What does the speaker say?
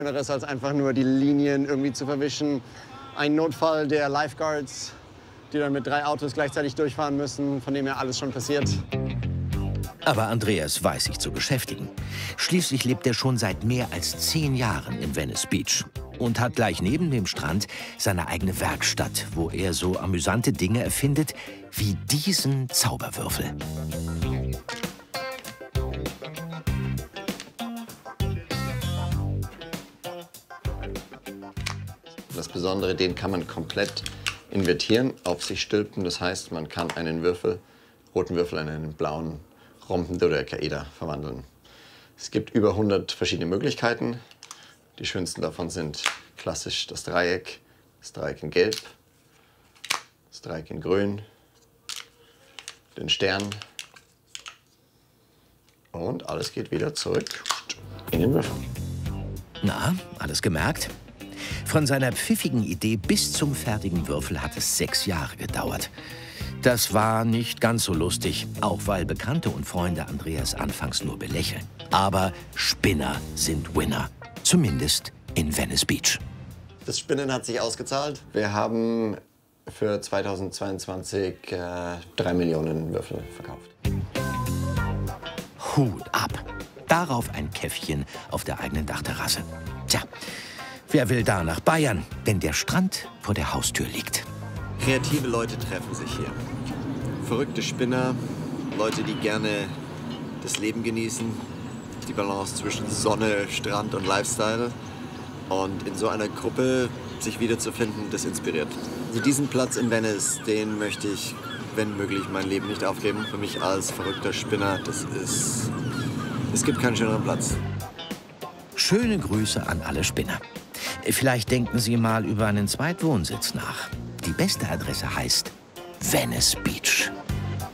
Anderes als einfach nur die Linien irgendwie zu verwischen. Ein Notfall der Lifeguards, die dann mit 3 Autos gleichzeitig durchfahren müssen, von dem ja alles schon passiert. Aber Andreas weiß sich zu beschäftigen. Schließlich lebt er schon seit mehr als 10 Jahren in Venice Beach und hat gleich neben dem Strand seine eigene Werkstatt, wo er so amüsante Dinge erfindet wie diesen Zauberwürfel. Das Besondere, den kann man komplett invertieren, auf sich stülpen. Das heißt, man kann einen Würfel, roten Würfel in einen blauen Rhomben-Dodekaeder verwandeln. Es gibt über 100 verschiedene Möglichkeiten. Die schönsten davon sind klassisch das Dreieck in Gelb, das Dreieck in Grün, den Stern und alles geht wieder zurück in den Würfel. Na, alles gemerkt? Von seiner pfiffigen Idee bis zum fertigen Würfel hat es 6 Jahre gedauert. Das war nicht ganz so lustig, auch weil Bekannte und Freunde Andreas anfangs nur belächeln. Aber Spinner sind Winner, zumindest in Venice Beach. Das Spinnen hat sich ausgezahlt. Wir haben für 2022 3 Millionen Würfel verkauft. Hut ab! Darauf ein Käffchen auf der eigenen Dachterrasse. Tja, wer will da nach Bayern, wenn der Strand vor der Haustür liegt? Kreative Leute treffen sich hier. Verrückte Spinner, Leute, die gerne das Leben genießen, die Balance zwischen Sonne, Strand und Lifestyle. Und in so einer Gruppe sich wiederzufinden, das inspiriert. Also diesen Platz in Venice, den möchte ich, wenn möglich, mein Leben nicht aufgeben. Für mich als verrückter Spinner, es gibt keinen schöneren Platz. Schöne Grüße an alle Spinner. Vielleicht denken Sie mal über einen Zweitwohnsitz nach. Die beste Adresse heißt Venice Beach.